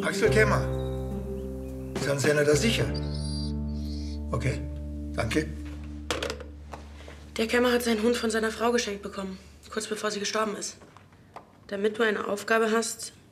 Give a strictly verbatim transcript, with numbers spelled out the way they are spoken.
Axel Kemmer. Sind Sie ja da sicher? Okay, danke. Der Kemmer hat seinen Hund von seiner Frau geschenkt bekommen, kurz bevor sie gestorben ist. Damit du eine Aufgabe hast,